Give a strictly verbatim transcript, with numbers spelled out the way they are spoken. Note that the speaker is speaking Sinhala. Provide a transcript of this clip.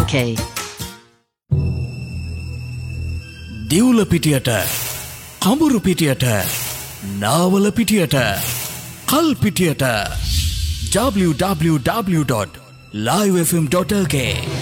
දිවුල පිටියට, කඹුරු පිටියට, නාවල පිටියට, කල් පිටියට w w w dot live f m dot l k